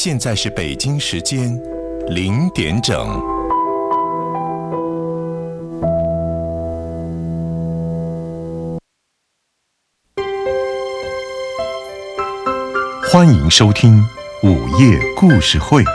现在是北京时间0点整。欢迎收听午夜故事会。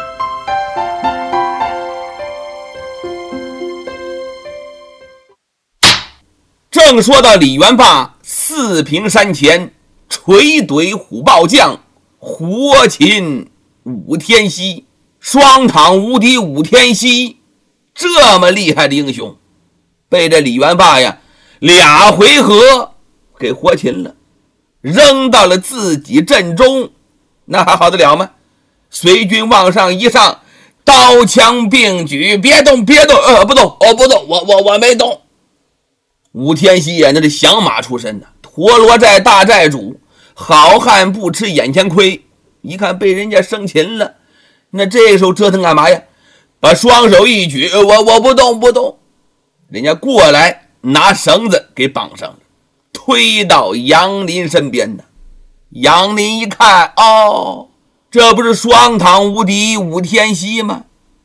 正说到李元霸四平山前垂怼虎豹将，活擒武天锡，双躺无敌武天锡，这么厉害的英雄，被这李元霸呀2回合给活擒了，扔到了自己阵中，那还好得了吗？随军往上一上，刀枪并举，别动别动，不动，我没动。武天锡也那是响马出身的，陀罗寨大寨主，好汉不吃眼前亏，一看被人家生擒了，那这时候折腾干嘛呀？把双手一举，我不动，人家过来拿绳子给绑上了，推到杨林身边的。杨林一看，这不是双躺无敌武天锡吗？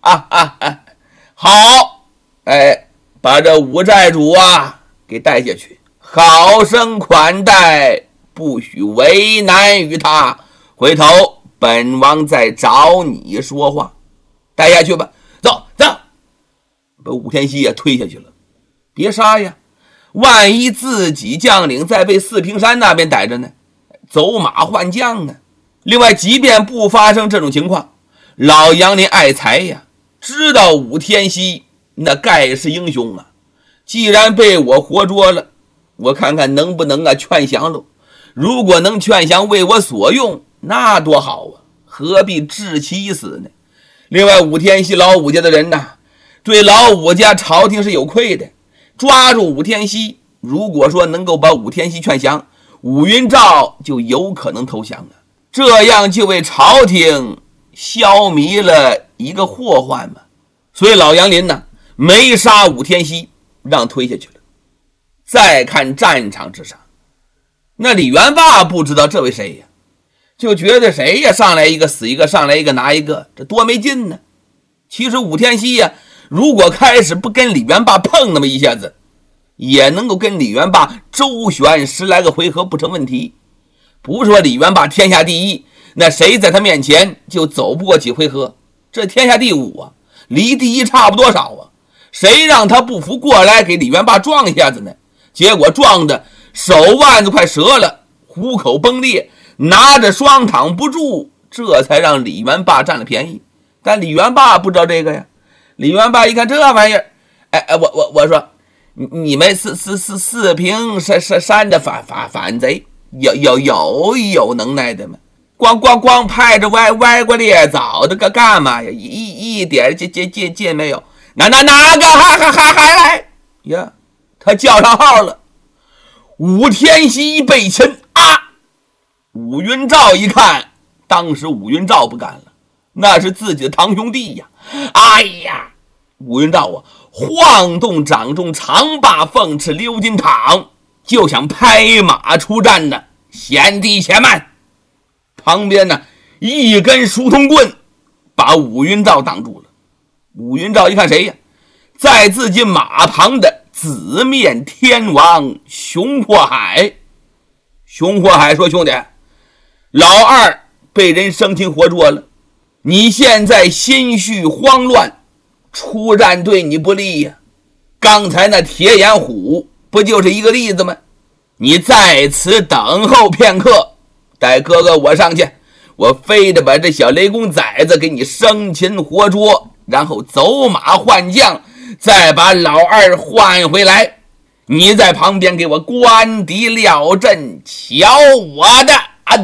好，把这武寨主给带下去，好生款待，不许为难于他，回头本王再找你说话。带下去吧，走，把武天锡也推下去了。别杀呀，万一自己将领在被四平山那边逮着呢，走马换将呢。另外，即便不发生这种情况，老杨林爱财呀，知道武天锡那盖是英雄啊，既然被我活捉了，我看看能不能劝降喽。如果能劝降为我所用，那多好啊，何必置其一死呢？另外，武天锡老武家的人对老武家朝廷是有愧的，抓住武天锡，如果说能够把武天锡劝降，武云照就有可能投降了，这样就为朝廷消弭了一个祸患嘛。所以老杨林没杀武天锡，让推下去了。再看战场之上，那李元霸不知道这为谁呀，就觉得谁呀上来一个死一个，上来一个拿一个，这多没劲呢。其实武天锡呀，如果开始不跟李元霸碰那么一下子，也能够跟李元霸周旋10来个回合不成问题。不是说李元霸天下第一，那谁在他面前就走不过几回合，这天下第5离第一差不多少谁让他不服过来给李元霸撞一下子呢？结果撞的手腕子快折了，虎口崩裂，拿着双躺不住，这才让李元霸占了便宜。但李元霸不知道这个呀，李元霸一看这玩意儿，我说你们四平山的反贼有能耐的吗？光派着歪瓜裂枣的干嘛呀？一点劲没有。哪个还来呀？他叫上号了，武天锡被擒武云照一看，当时武云照不干了，那是自己的堂兄弟呀！武云照晃动掌中长把凤翅鎏金镗，就想拍马出战呢。贤弟且慢，旁边一根书童棍把武云照挡住了。武云照一看谁呀？在自己马旁的紫面天王熊阔海。熊阔海说：“兄弟，老二被人生擒活捉了，你现在心绪慌乱，出战对你不利呀。刚才那铁眼虎不就是一个例子吗？你在此等候片刻，待哥哥我上去，我非得把这小雷公崽子给你生擒活捉，然后走马换将，再把老二换回来。你在旁边给我观敌料阵，瞧我的！”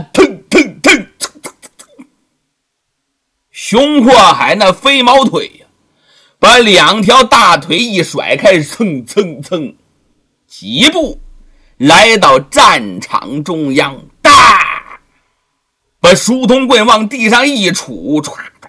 熊阔海那飞毛腿呀，把2条大腿一甩开，蹭几步来到战场中央，把书童棍往地上一杵，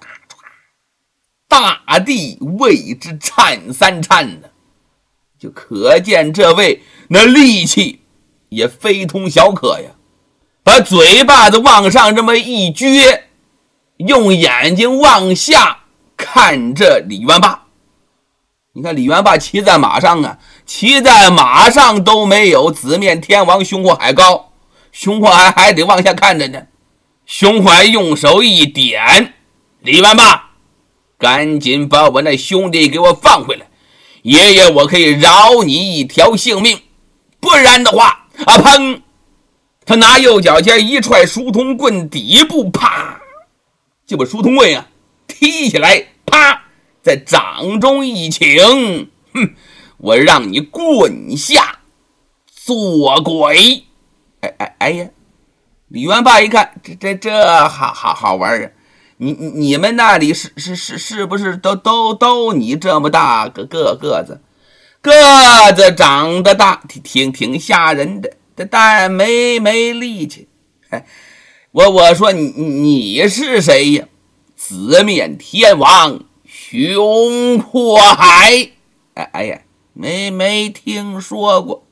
大地为之颤3颤的，就可见这位那力气也非同小可呀。把嘴巴子往上这么一撅， 用眼睛往下看着李元霸。你看李元霸骑在马上啊，骑在马上都没有紫面天王熊火海高，熊火海还得往下看着呢。熊火海用手一点，李元霸，赶紧把我那兄弟给我放回来，爷爷我可以饶你一条性命，不然的话啊砰！他拿右脚尖一踹书童棍底部，啪，就把书童棍啊踢起来，啪，在掌中一请，哼，我让你滚下做鬼！哎呀，李元霸一看，这好玩啊！你们那里是不是都你这么大个个子？个子长得大，挺吓人的，但没力气。我说你是谁呀？紫面天王熊火海。哎呀，没听说过。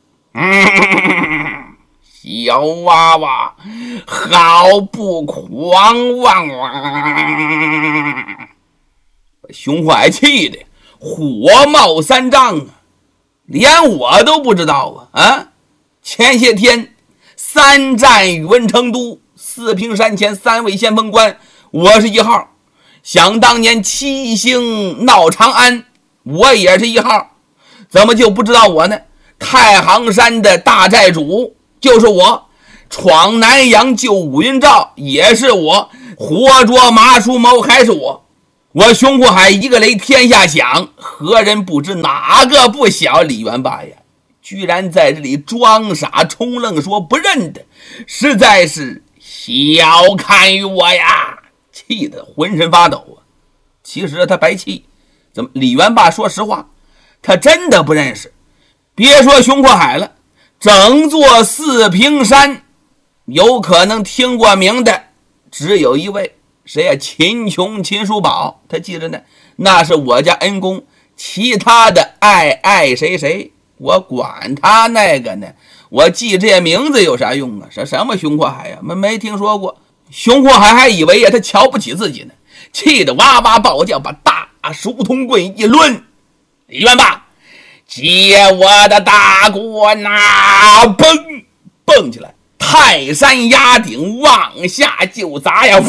小娃娃好不狂妄啊！熊火海气的火冒三丈啊，连我都不知道啊！前些天3战宇文成都，4平山前3位先锋官，我是1号。想当年7星闹长安，我也是1号。怎么就不知道我呢？太行山的大寨主就是我，闯南阳救武云照也是我，活捉马叔谋还是我。我熊火海一个雷天下响，何人不知哪个不晓？李元霸呀，居然在这里装傻充愣说不认得，实在是小看于我呀，气得浑身发抖啊！其实他白气，怎么李元霸说实话，他真的不认识。别说熊火海了，整座4平山有可能听过名的只有一位，谁呀？秦琼、秦叔宝，他记着呢，那是我家恩公。其他的爱谁，我管他那个呢，我记这些名字有啥用啊？什么熊火海呀？没听说过。熊火海还以为呀他瞧不起自己呢，气得哇哇暴叫，把大书童棍一抡，李元霸，接我的大棍啊！蹦起来，泰山压顶往下就砸呀！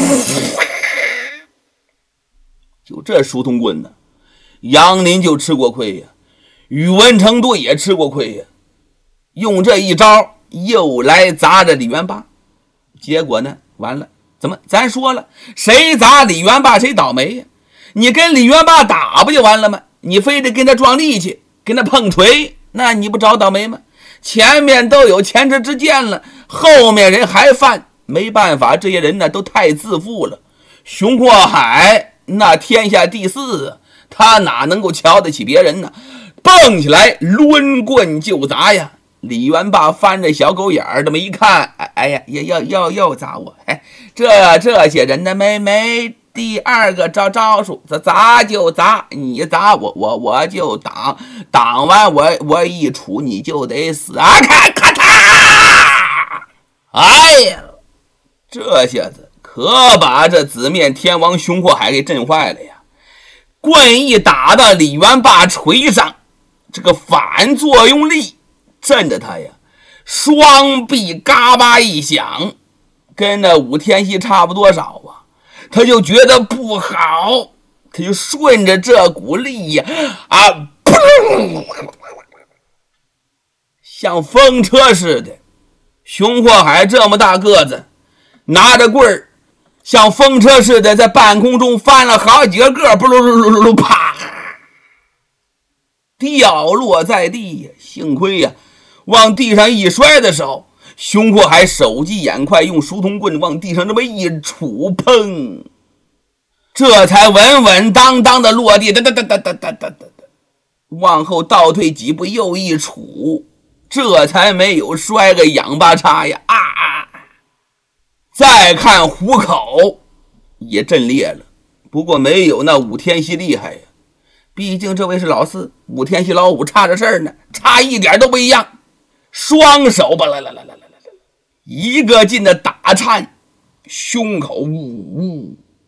就这书童棍呢，杨林就吃过亏呀，宇文成都也吃过亏呀，用这一招又来砸着李元霸，结果呢，完了，怎么咱说了，谁砸李元霸谁倒霉呀？你跟李元霸打不就完了吗？你非得跟他撞力气，跟他碰锤，那你不找倒霉吗？前面都有前车之鉴了，后面人还犯，没办法，这些人呢都太自负了。熊火海那天下第4，他哪能够瞧得起别人呢？蹦起来抡棍就砸呀！李元霸翻着小狗眼儿这么一看，哎呀，要砸我！哎，这些人呢没第二个招数，砸就砸，你砸我就挡完我一杵你就得死啊！咔嚓！哎呀，这下子可把这紫面天王熊火海给震坏了呀！棍一打到李元霸锤上，这个反作用力震得他呀双臂嘎巴一响，跟那武天锡差不多少啊！他就觉得不好，他就顺着这股力呀像风车似的。熊火海这么大个子，拿着棍儿像风车似的在半空中翻了好几个个，啪，掉落在地呀！幸亏呀，往地上一摔的时候，熊火海手疾眼快，用书童棍往地上这么一杵，砰，这才稳稳当当的落地，往后倒退几步又一杵，这才没有摔个仰巴叉呀！再看虎口也震裂了，不过没有那武天锡厉害呀，毕竟这位是老4，武天锡老5差着事儿呢，差一点都不一样。双手吧一个劲的打颤，胸口呜呜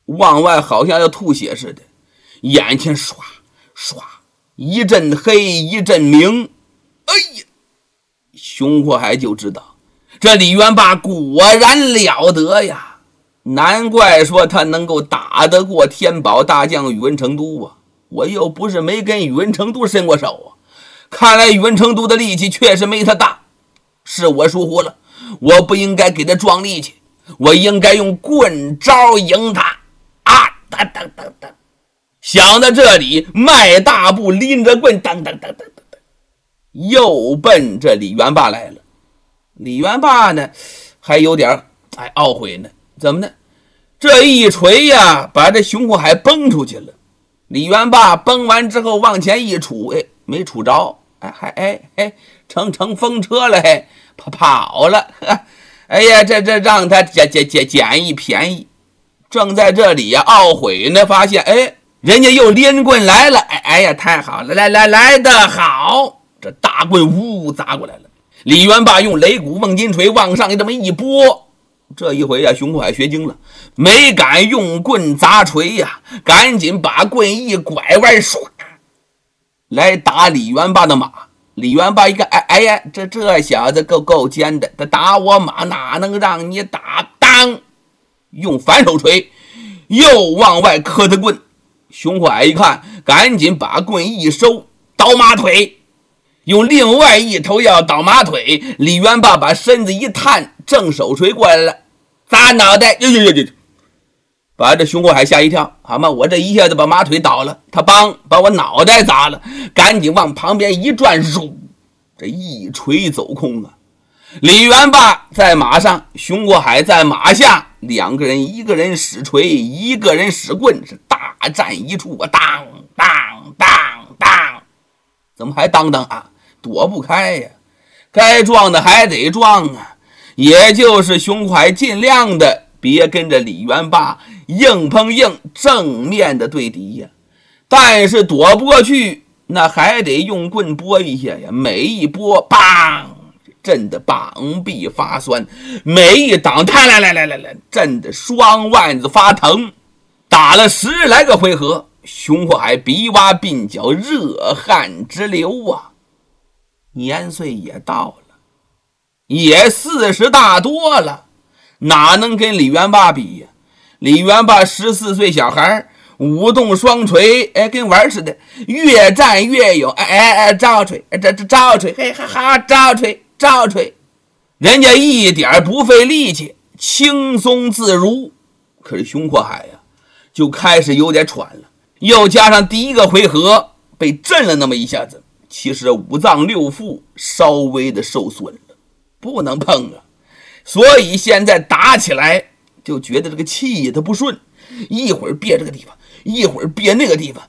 往外好像要吐血似的，眼前唰唰一阵黑一阵明。哎呀，熊火海就知道这李元霸果然了得呀，难怪说他能够打得过天宝大将宇文成都啊！我又不是没跟宇文成都伸过手啊，看来宇文成都的力气确实没他大，是我疏忽了，我不应该给他撞力气，我应该用棍招赢他啊！当当当当，想到这里，迈大步拎着棍，当当当当当，又奔这李元霸来了。李元霸呢，还有点懊悔呢，怎么呢？这一锤呀，把这熊火海崩出去了。李元霸崩完之后往前一杵，没杵着，成风车了，跑了。哎呀，这让他捡一便宜。正在这里呀，懊悔呢，发现人家又连棍来了，哎呀，太好了，来得好！这大棍呜砸过来了。李元霸用擂鼓瓮金锤往上这么一拨，这一回呀，熊火海学精了，没敢用棍砸锤呀，赶紧把棍一拐弯，唰来打李元霸的马。李元霸一看，哎呀，这小子够尖的，他打我马哪能让你打？当，用反手锤又往外磕他棍。熊火海一看，赶紧把棍一收，倒马腿。用另外一头要倒马腿，李元霸把身子一探，正手锤过来了，砸脑袋，把这熊火海吓一跳。好嘛，我这一下子把马腿倒了，他把我脑袋砸了，赶紧往旁边一转，这一锤走空啊！李元霸在马上，熊火海在马下，两个人，一个人使锤，一个人使棍，是大战一处啊！当当当当，怎么还当当啊？躲不开呀，该撞的还得撞啊！也就是熊火海尽量的别跟着李元霸硬碰硬，正面的对敌呀。但是躲不过去，那还得用棍拨一下呀，每一拨，砰，震得膀臂发酸，每一挡，来，震得双腕子发疼。打了10来个回合，熊火海鼻洼鬓角热汗直流啊！年岁也到了，也40大多了，哪能跟李元霸比呀？李元霸14岁小孩，舞动双锤，跟玩似的，越战越勇，照锤，照锤，照锤，人家一点不费力气，轻松自如。可是熊火海呀，就开始有点喘了，又加上第一个回合被震了那么一下子，其实五脏六腑稍微的受损了，不能碰啊。所以现在打起来就觉得这个气它不顺，一会儿憋这个地方，一会儿憋那个地方，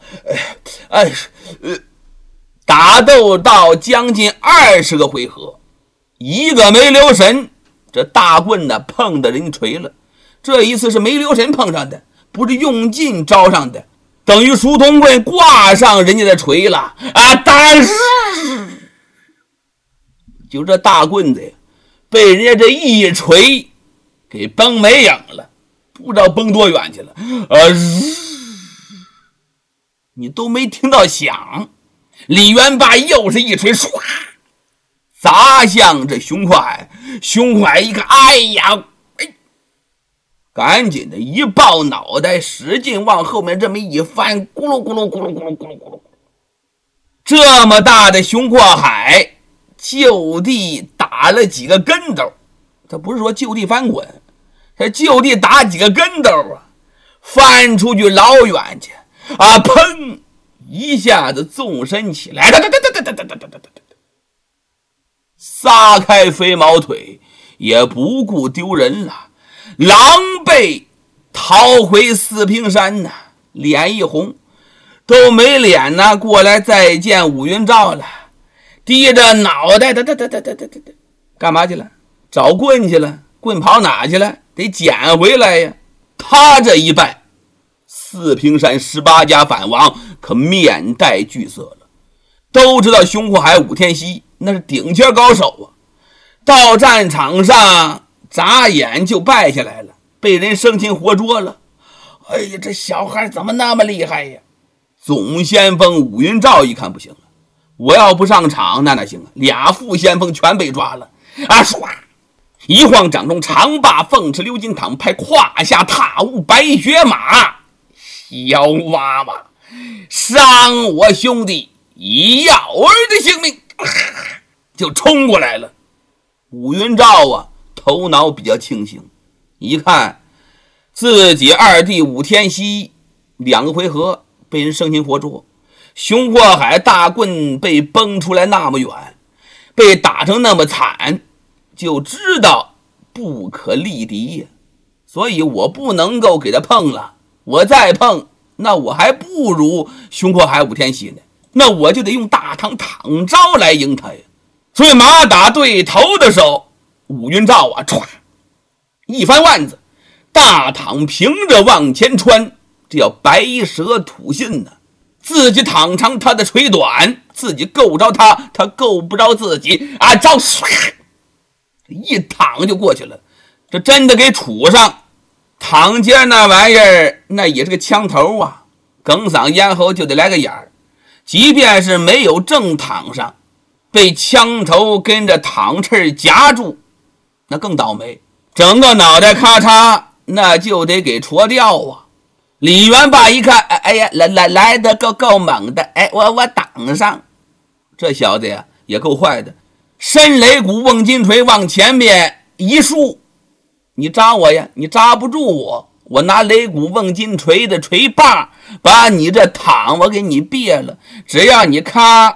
打斗到将近20个回合，一个没留神，这大棍呢碰的人锤了。这一次是没留神碰上的，不是用劲招上的，等于书童棍挂上人家的锤了啊！但是就这大棍子呀，被人家这一锤给崩没影了，不知道崩多远去了。你都没听到响，李元霸又是一锤，唰砸向这熊火海。熊火海一看，哎呀，赶紧的一抱脑袋，使劲往后面这么一翻，咕噜咕噜咕噜咕噜咕噜咕噜。这么大的熊火海就地打了几个跟斗，他不是说就地翻滚，他就地打几个跟斗啊，翻出去老远去啊！砰！一下子纵身起来，撒开飞毛腿，也不顾丢人了，狼狈逃回四平山呐，脸一红，都没脸呐，过来再见武云照了，低着脑袋，干嘛去了？找棍去了，棍跑哪去了？得捡回来呀！他这一败，四平山18家反王可面带惧色了。都知道熊火海武天锡那是顶尖高手啊，到战场上眨眼就败下来了，被人生擒活捉了。 哎呀，这小孩怎么那么厉害呀？总先锋武云照一看不行了，我要不上场那行啊，俩副先锋全被抓了啊！唰，一晃掌中长把凤翅鎏金躺拍，胯下踏舞白雪马。小娃娃，伤我兄弟一药儿的性命，就冲过来了。武云照啊，头脑比较清醒，一看自己二弟武天锡2个回合被人生擒活捉，熊祸海大棍被崩出来那么远，被打成那么惨，就知道不可力敌呀。所以我不能够给他碰了，我再碰，那我还不如熊祸海武天锡呢，那我就得用大唐躺招来赢他呀。所以马打对头的时候，武云照啊，唰一翻腕子，大躺平着往前穿，这叫白蛇吐信呢。自己躺长，他的腿短，自己够着他，他够不着自己啊！招一躺就过去了，这真的给杵上。躺尖那玩意儿，那也是个枪头啊，哽嗓咽喉就得来个眼儿。即便是没有正躺上，被枪头跟着躺翅夹住，那更倒霉，整个脑袋咔嚓，那就得给戳掉啊！李元霸一看，哎呀，来的够猛的，哎，我挡上。这小子呀，也够坏的，伸擂鼓瓮金锤往前面一竖，你扎我呀，你扎不住我，我拿擂鼓瓮金锤的锤把把你这躺我给你别了，只要你咔